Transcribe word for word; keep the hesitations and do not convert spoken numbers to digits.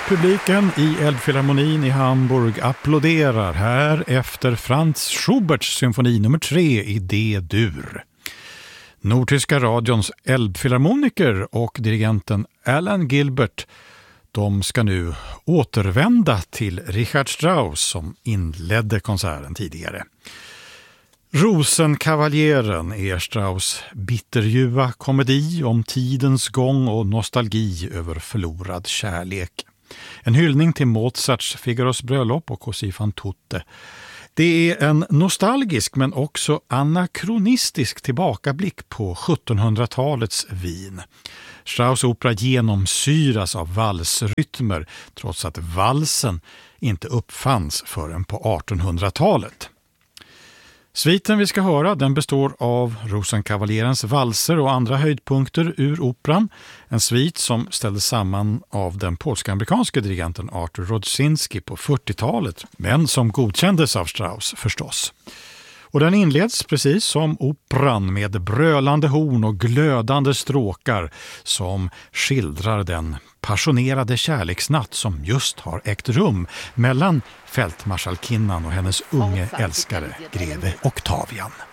Publiken i Elbphilharmonin i Hamburg applåderar här efter Franz Schuberts symfoni nummer tre i D-dur. Nordtyska radions Elbphilharmoniker och dirigenten Alan Gilbert, de ska nu återvända till Richard Strauss som inledde konserten tidigare. Rosenkavaljören är Strauss bitterljuva komedi om tidens gång och nostalgi över förlorad kärlek. En hyllning till Mozarts Figaros bröllop och Così fan tutte. Det är en nostalgisk men också anakronistisk tillbakablick på sjuttonhundratalets Wien. Strauss opera genomsyras av valsrytmer trots att valsen inte uppfanns förrän på artonhundratalet. Sviten vi ska höra, den består av Rosenkavaljerens valser och andra höjdpunkter ur operan. En svit som ställdes samman av den polsk-amerikanske dirigenten Artur Rodzinski på fyrtiotalet, men som godkändes av Strauss förstås. Och den inleds precis som operan med brölande horn och glödande stråkar som skildrar den passionerade kärleksnatt som just har ägt rum mellan fältmarskalkinnan och hennes unge älskare, greve Octavian.